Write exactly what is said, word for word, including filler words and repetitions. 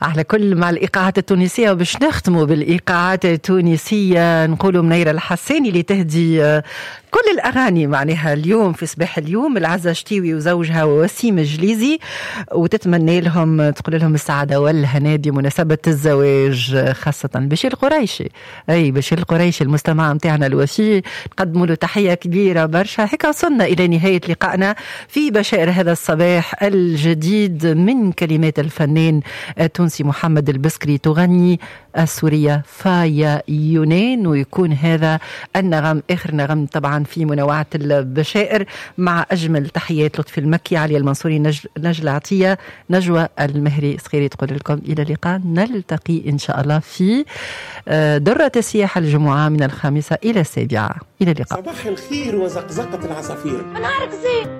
على كل مع الإيقاعات التونسية. وباش نختموا بالإيقاعات التونسية نقولوا منيرة الحساني اللي تهدي كل الأغاني معناها اليوم في صباح اليوم العزة شتيوي وزوجها وسيم جليزي، وتتمنى لهم تقول لهم السعادة والهنا بمناسبة الزواج، خاصة بشير قريشي. أي بشير القريشي المستمع متاعنا الوفي نقدموا له تحية كبيرة برشا. هيك وصلنا إلى نهاية لقائنا في بشائر هذا الصباح الجديد من كلمات الفنان التونسي محمد البسكري، تغني السورية فايا يونان، ويكون هذا النغم آخر نغم طبعا في منوعة البشائر، مع أجمل تحيات لطفي المكي، علي المنصوري، نجل, نجل عطية، نجوى المهري صغيري. تقول لكم إلى اللقاء، نلتقي إن شاء الله في درة السياحة الجمعة من الخامسة إلى السابعة. إلى اللقاء. صباح الخير وزقزقة العصافير. نهارك زين.